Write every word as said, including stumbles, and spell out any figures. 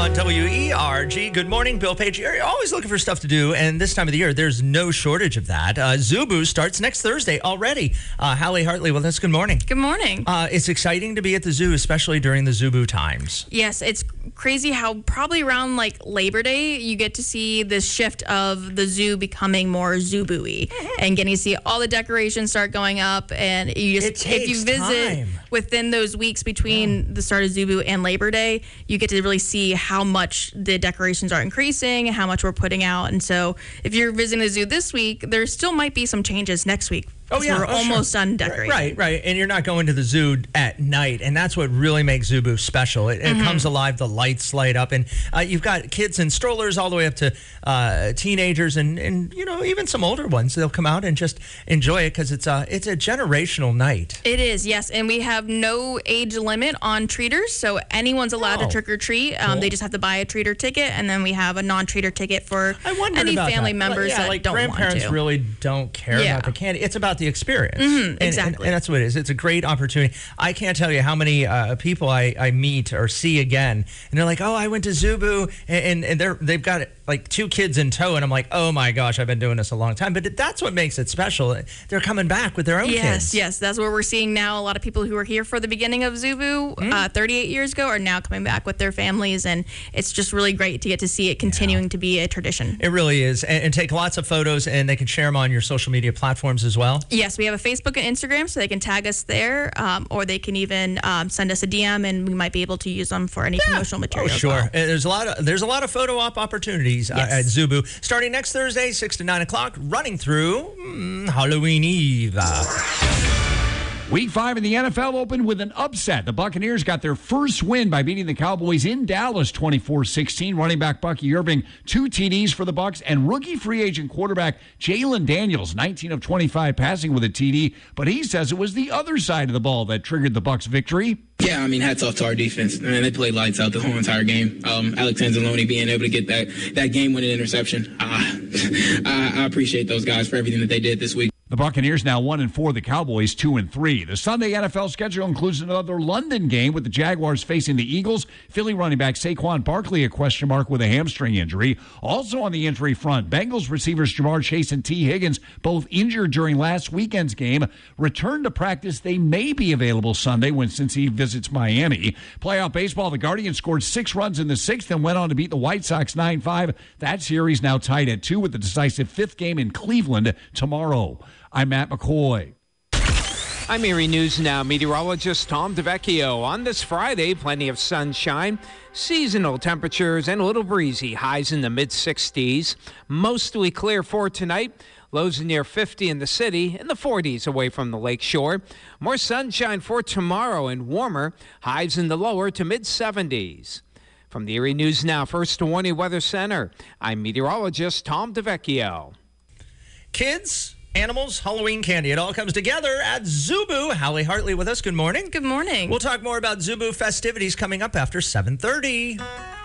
on W E R G. Good morning, Bill Page. You're always looking for stuff to do, and this time of the year, there's no shortage of that. Uh, Zubu starts next Thursday already. Uh, Hallie Hartley with us. Good morning. Good morning. Uh, it's exciting to be at the zoo, especially during the Zubu times. Yes, it's crazy how probably around like Labor Day, you get to see this shift of the zoo becoming more Zubu-y and getting to see all the decorations start going up. And you just, It takes if you visit time. within those weeks between yeah. the start of Zubu and Labor Day, you get to really see how much the decorations are increasing, how much we're putting out. And so if you're visiting the zoo this week, there still might be some changes next week. Oh, yeah. We're oh, almost sure. done decorating. Right, right. And you're not going to the zoo at night. And that's what really makes Zubu special. It, Mm-hmm. it comes alive. The lights light up. And uh, you've got kids in strollers all the way up to uh, teenagers and, and, you know, even some older ones. They'll come out and just enjoy it because it's a, it's a generational night. It is, yes. And we have no age limit on treaters. So anyone's allowed Oh, to trick or treat. Um, cool. They just have to buy a treater ticket. And then we have a non-treater ticket for I wondered any about family that. members yeah, that like don't want to. grandparents really don't care Yeah. about the candy. It's about the experience. Mm-hmm, And- exactly. And, and that's what it is. It's a great opportunity. I can't tell you how many uh, people I, I meet or see again, and they're like, "Oh, I went to Zubu," and, and they're they've got like two kids in tow, and I'm like, "Oh my gosh, I've been doing this a long time." But that's what makes it special. They're coming back with their own Yes, kids. yes. That's what we're seeing now. A lot of people who were here for the beginning of Zubu Mm. uh, thirty-eight years ago are now coming back with their families. And it's just really great to get to see it continuing Yeah. to be a tradition. It really is, and, and take lots of photos, and they can share them on your social media platforms as well. Yes, we have a Facebook and Instagram, so they can tag us there, um, or they can even um, send us a D M, and we might be able to use them for any promotional material. Oh, as sure. well. And there's a lot of there's a lot of photo op opportunities Yes. uh, at Zubu starting next Thursday, six to nine o'clock, running through mm, Halloween Eve. Week five in the N F L opened with an upset. The Buccaneers got their first win by beating the Cowboys in Dallas twenty-four sixteen. Running back Bucky Irving, two T Ds for the Bucs, and rookie free agent quarterback Jalen Daniels, nineteen of twenty-five passing with a T D. But he says it was the other side of the ball that triggered the Bucs' victory. Yeah, I mean, hats off to our defense. Man, they played lights out the whole entire game. Um, Alex Anzalone being able to get that, that game-winning interception. Uh, I, I appreciate those guys for everything that they did this week. The Buccaneers now one and four, the Cowboys two and three. The Sunday N F L schedule includes another London game with the Jaguars facing the Eagles. Philly running back Saquon Barkley a question mark with a hamstring injury. Also on the injury front, Bengals receivers Jamar Chase and T. Higgins, both injured during last weekend's game, return to practice. They may be available Sunday when Cincy visits Miami. Playoff baseball, the Guardians scored six runs in the sixth and went on to beat the White Sox nine five. That series now tied at two with the decisive fifth game in Cleveland tomorrow. I'm Matt McCoy. I'm Erie News Now meteorologist Tom DeVecchio. On this Friday, plenty of sunshine, seasonal temperatures, and a little breezy. Highs in the mid sixties. Mostly clear for tonight. Lows near fifty in the city, in the forties away from the lake shore. More sunshine for tomorrow and warmer. Highs in the lower to mid seventies. From the Erie News Now First Warning Weather Center, I'm meteorologist Tom DeVecchio. Kids, animals, Halloween candy. It all comes together at Zubu. Hallie Hartley with us. Good morning. Good morning. We'll talk more about Zubu festivities coming up after seven thirty.